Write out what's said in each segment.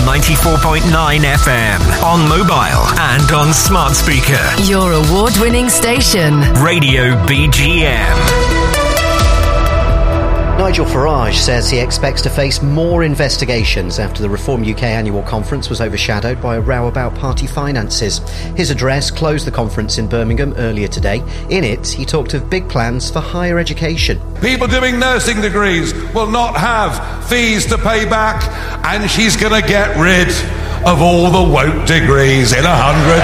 94.9 FM, on mobile and on smart speaker. Your award-winning station. Radio BGM. Nigel Farage says he expects to face more investigations after the Reform UK annual conference was overshadowed by a row about party finances. His address closed the conference in Birmingham earlier today. In it, he talked of big plans for higher education. People doing nursing degrees will not have fees to pay back, and she's going to get rid of all the woke degrees in 100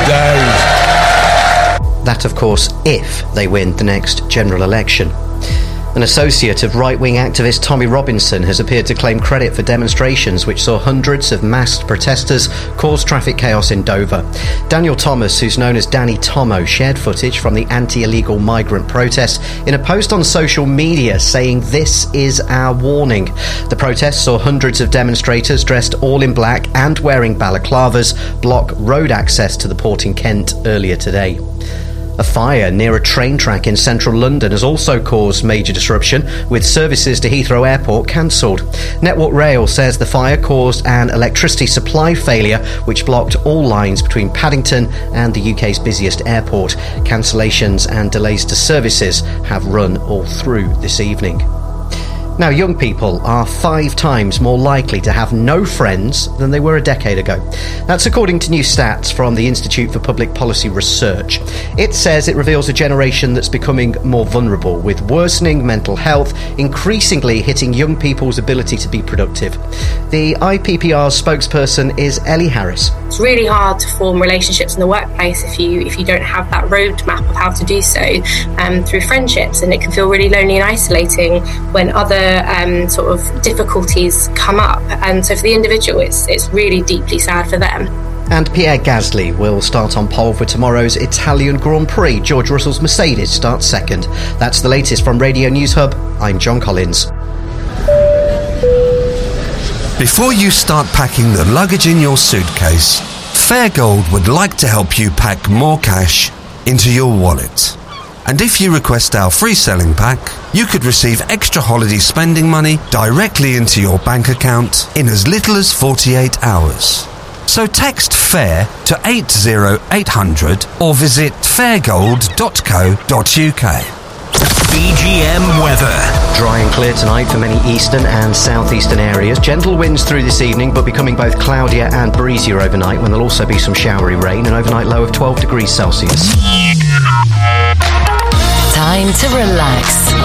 days. That, of course, if they win the next general election. An associate of right-wing activist Tommy Robinson has appeared to claim credit for demonstrations which saw hundreds of masked protesters cause traffic chaos in Dover. Daniel Thomas, who's known as Danny Tomo, shared footage from the anti-illegal migrant protests in a post on social media saying, "This is our warning." The protests saw hundreds of demonstrators dressed all in black and wearing balaclavas block road access to the port in Kent earlier today. A fire near a train track in central London has also caused major disruption, with services to Heathrow Airport cancelled. Network Rail says the fire caused an electricity supply failure which blocked all lines between Paddington and the UK's busiest airport. Cancellations and delays to services have run all through this evening. Now, young people are 5 times more likely to have no friends than they were a decade ago. That's according to new stats from the Institute for Public Policy Research. It says it reveals a generation that's becoming more vulnerable, with worsening mental health increasingly hitting young people's ability to be productive. The IPPR's spokesperson is Ellie Harris. It's really hard to form relationships in the workplace if you don't have that roadmap of how to do so through friendships, and it can feel really lonely and isolating when other sort of difficulties come up, and so for the individual it's really deeply sad for them. And Pierre Gasly will start on pole for tomorrow's Italian Grand Prix. George Russell's Mercedes starts second. That's the latest from Radio News Hub. I'm John Collins. Before you start packing the luggage in your suitcase, Fairgold would like to help you pack more cash into your wallet. And if you request our free selling pack, you could receive extra holiday spending money directly into your bank account in as little as 48 hours. So text FAIR to 80800 or visit fairgold.co.uk. BGM weather. Dry and clear tonight for many eastern and southeastern areas. Gentle winds through this evening, but becoming both cloudier and breezier overnight, when there'll also be some showery rain. An overnight low of 12 degrees Celsius. Time to relax